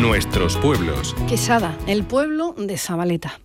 Nuestros pueblos. Quesada, el pueblo de Zabaleta.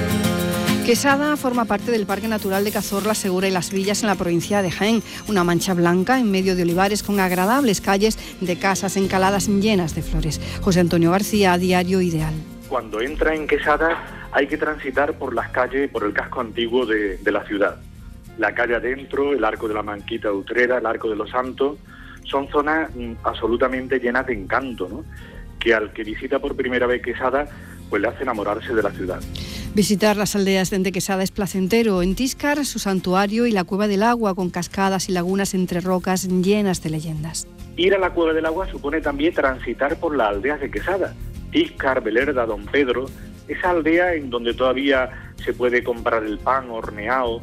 Quesada forma parte del Parque Natural de Cazorla, Segura y Las Villas en la provincia de Jaén. Una mancha blanca en medio de olivares con agradables calles de casas encaladas llenas de flores. José Antonio García, Diario Ideal. Cuando entra en Quesada hay que transitar por las calles, por el casco antiguo de la ciudad. La calle adentro, el Arco de la Manquita de Utrera, el Arco de los Santos, son zonas absolutamente llenas de encanto, ¿no? Que al que visita por primera vez Quesada, pues le hace enamorarse de la ciudad. Visitar las aldeas de Quesada es placentero. En Tíscar, su santuario y la Cueva del Agua, con cascadas y lagunas entre rocas llenas de leyendas. Ir a la Cueva del Agua supone también transitar por las aldeas de Quesada. Tíscar, Belerda, Don Pedro, esa aldea en donde todavía se puede comprar el pan horneado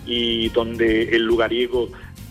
y donde el lugariego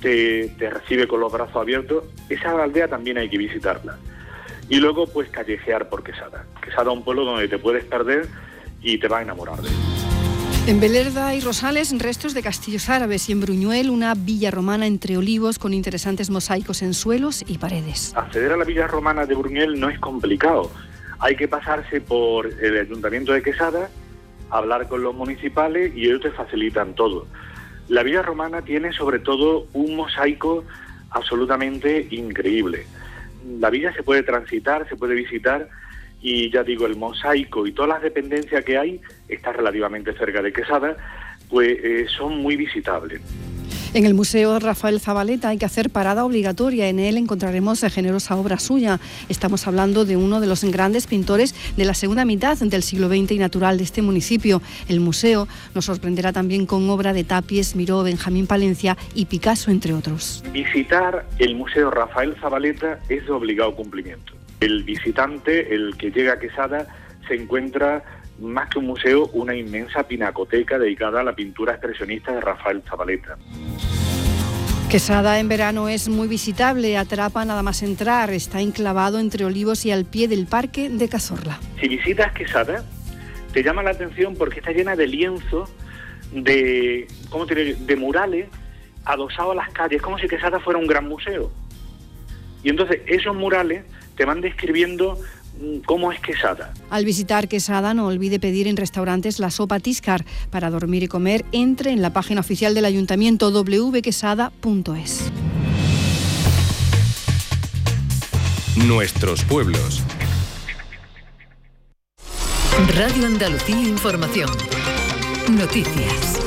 te recibe con los brazos abiertos, esa aldea también hay que visitarla. Y luego, pues, callejear por Quesada. Quesada es un pueblo donde te puedes perder y te va a enamorar de él. En Belerda y Rosales, restos de castillos árabes, y en Bruñuel, una villa romana entre olivos con interesantes mosaicos en suelos y paredes. Acceder a la villa romana de Bruñuel no es complicado. Hay que pasarse por el Ayuntamiento de Quesada, hablar con los municipales y ellos te facilitan todo. La villa romana tiene sobre todo un mosaico absolutamente increíble. La villa se puede transitar, se puede visitar y ya digo, el mosaico y todas las dependencias que hay, está relativamente cerca de Quesada, pues son muy visitables. En el Museo Rafael Zabaleta hay que hacer parada obligatoria. En él encontraremos generosa obra suya. Estamos hablando de uno de los grandes pintores de la segunda mitad del siglo XX y natural de este municipio. El museo nos sorprenderá también con obra de Tapies, Miró, Benjamín Palencia y Picasso, entre otros. Visitar el Museo Rafael Zabaleta es de obligado cumplimiento. El visitante, el que llega a Quesada, se encuentra, más que un museo, una inmensa pinacoteca dedicada a la pintura expresionista de Rafael Zabaleta. Quesada en verano es muy visitable, atrapa nada más entrar, está enclavado entre olivos y al pie del Parque de Cazorla. Si visitas Quesada, te llama la atención porque está llena de lienzos, de murales adosados a las calles, como si Quesada fuera un gran museo. Y entonces esos murales te van describiendo cómo es Quesada. Al visitar Quesada, no olvide pedir en restaurantes la sopa Tíscar. Para dormir y comer, entre en la página oficial del Ayuntamiento, www.quesada.es. Nuestros pueblos. Radio Andalucía Información. Noticias.